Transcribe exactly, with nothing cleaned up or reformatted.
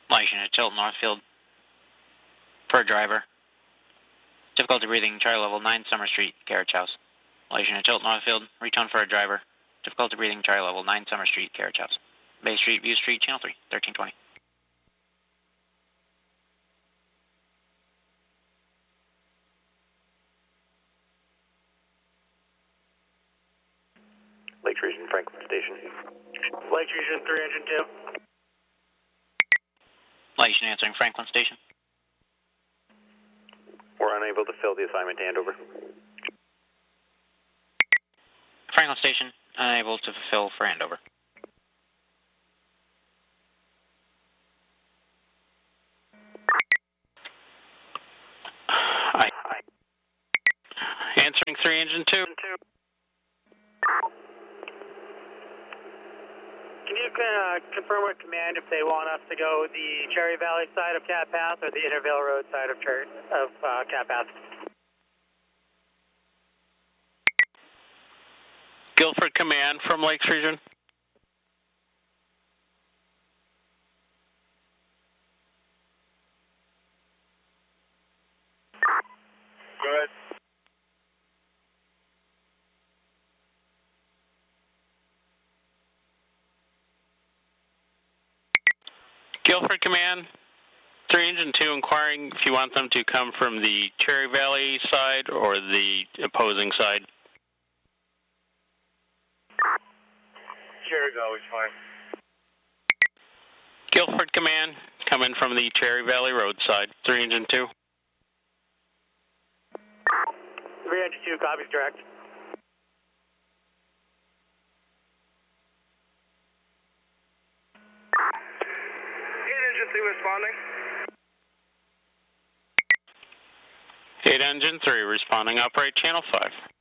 Light unit tilt Northfield per driver. Difficulty breathing, Charlie level nine Summer Street, Carriage House. Light unit tilt Northfield, retone for a driver. Difficulty breathing, Charlie level nine Summer Street, Carriage House. Bay Street, View Street, Channel three, thirteen twenty. Lakes Region, Franklin Station. Lakes Region three, engine two. Light unit answering Franklin Station. We're unable to fill the assignment handover. Franklin Station, unable to fulfill for handover. I. Answering three, engine two. Can you uh, confirm with command if they want us to go the Cherry Valley side of Cat Path or the Intervale Road side of, Cher of uh, Cat Path? Guilford Command from Lakes Region. Go ahead. Guilford Command, three engine two inquiring if you want them to come from the Cherry Valley side or the opposing side. Cherry Valley's fine. Guilford Command, come in from the Cherry Valley Road side, three engine two. three engine two, copies direct. Responding. eight engine three responding, operate channel five.